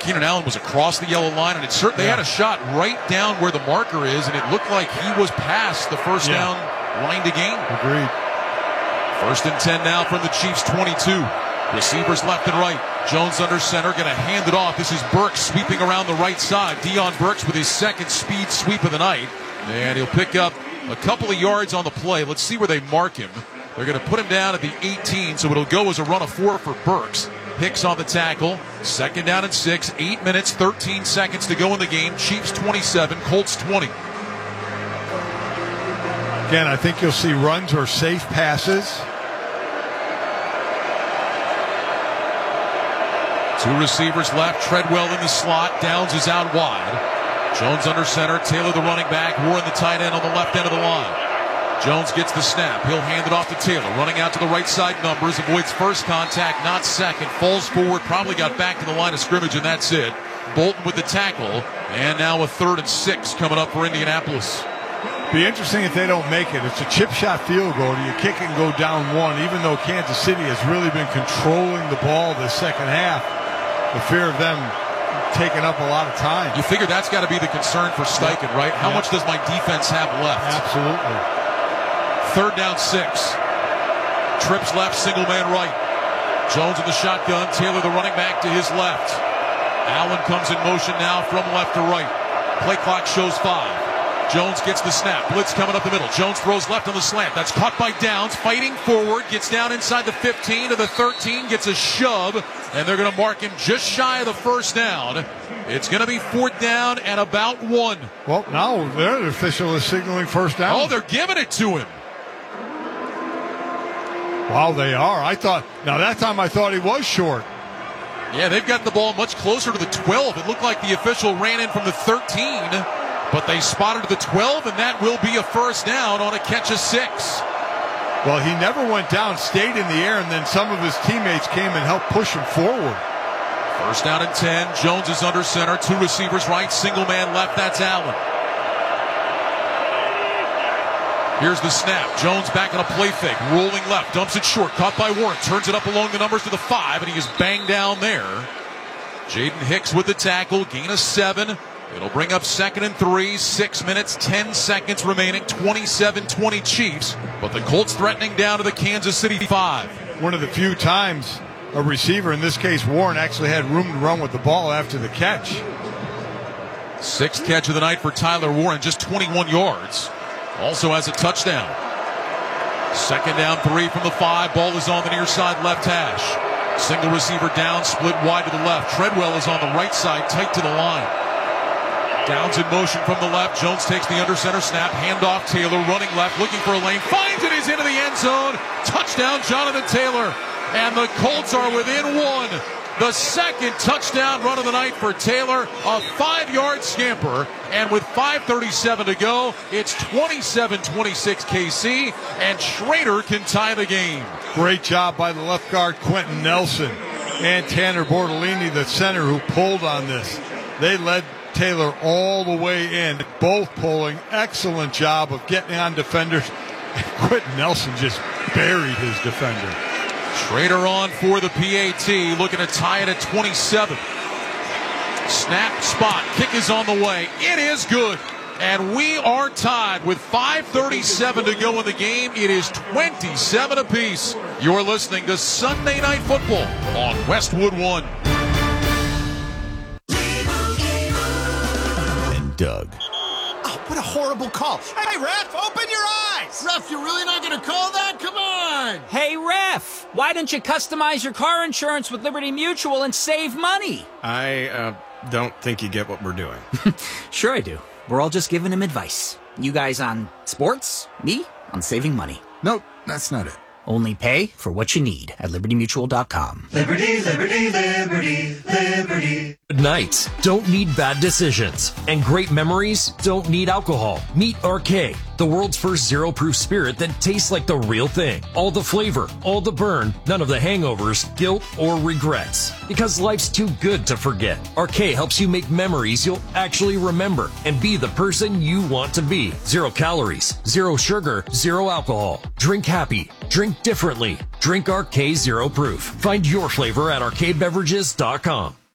Keenan Allen was across the yellow line, and they had a shot right down where the marker is, and it looked like he was past the first down line to gain. Agreed. 1st and 10 now from the Chiefs' 22. Receivers left and right. Jones under center, going to hand it off. This is Burks sweeping around the right side. Deion Burks with his second speed sweep of the night. And he'll pick up a couple of yards on the play. Let's see where they mark him. They're going to put him down at the 18, so it'll go as a run of 4 for Burks. Hicks on the tackle. 2nd down and 6. 8 minutes, 13 seconds to go in the game. Chiefs 27, Colts 20. Again, I think you'll see runs or safe passes. 2 receivers left. Treadwell in the slot. Downs is out wide. Jones under center. Taylor the running back. Warren the tight end on the left end of the line. Jones gets the snap. He'll hand it off to Taylor. Running out to the right side numbers. Avoids first contact, not second. Falls forward. Probably got back to the line of scrimmage, and that's it. Bolton with the tackle. And now a 3rd and 6 coming up for Indianapolis. Be interesting if they don't make it. It's a chip shot field goal. You kick it and go down 1, even though Kansas City has really been controlling the ball this second half. The fear of them taking up a lot of time. You figure that's got to be the concern for Steichen, right? How much does my defense have left? Absolutely. 3rd down 6. Trips left, single man right. Jones in the shotgun. Taylor the running back to his left. Allen comes in motion now from left to right. Play clock shows 5. Jones gets the snap. Blitz coming up the middle. Jones throws left on the slant. That's caught by Downs. Fighting forward. Gets down inside the 15 to the 13. Gets a shove. And they're going to mark him just shy of the first down. It's going to be 4th down and about 1. Well, now the official is signaling first down. Oh, they're giving it to him. Wow, they are. Now that time I thought he was short. Yeah, they've got the ball much closer to the 12. It looked like the official ran in from the 13. But they spotted the 12, and that will be a first down on a catch of 6. Well, he never went down, stayed in the air, and then some of his teammates came and helped push him forward. 1st down and 10. Jones is under center. 2 receivers right, single man left. That's Allen. Here's the snap. Jones back on a play fake. Rolling left. Dumps it short. Caught by Warren. Turns it up along the numbers to the 5, and he is banged down there. Jaden Hicks with the tackle. Gain of 7. It'll bring up 2nd and 3, 6 minutes, 10 seconds remaining, 27-20 Chiefs. But the Colts threatening down to the Kansas City 5. One of the few times a receiver, in this case Warren, actually had room to run with the ball after the catch. 6th catch of the night for Tyler Warren, just 21 yards. Also has a touchdown. 2nd down 3 from the 5. Ball is on the near side left hash. Single receiver down, split wide to the left. Treadwell is on the right side, tight to the line. Downs in motion from the left. Jones takes the under center snap. Handoff. Taylor running left, looking for a lane. Finds it. He's into the end zone. Touchdown, Jonathan Taylor. And the Colts are within 1. The 2nd touchdown run of the night for Taylor. A 5-yard scamper. And with 5:37 to go, it's 27-26 KC. And Schrader can tie the game. Great job by the left guard, Quentin Nelson. And Tanner Bortolini, the center, who pulled on this. They led Taylor all the way in, both pulling. Excellent job of getting on defenders. Quentin Nelson just buried his defender. Schrader on for the PAT, looking to tie it at 27. Snap, spot, kick is on the way. It is good. And we are tied with 5:37 to go in the game. It is 27 apiece. You're listening to Sunday Night Football on Westwood One. Doug. Oh, what a horrible call. Hey, ref, open your eyes. Ref, you're really not going to call that? Come on. Hey, ref, why don't you customize your car insurance with Liberty Mutual and save money? I don't think you get what we're doing. Sure I do. We're all just giving him advice. You guys on sports, me on saving money. Nope, that's not it. Only pay for what you need at libertymutual.com. Liberty, liberty, liberty, liberty. Nights don't need bad decisions, and great memories don't need alcohol. Meet RK, the world's first zero-proof spirit that tastes like the real thing. All the flavor, all the burn, none of the hangovers, guilt, or regrets. Because life's too good to forget. RK helps you make memories you'll actually remember and be the person you want to be. 0 calories, 0 sugar, 0 alcohol. Drink happy. Drink differently. Drink RK Zero Proof. Find your flavor at rkbeverages.com.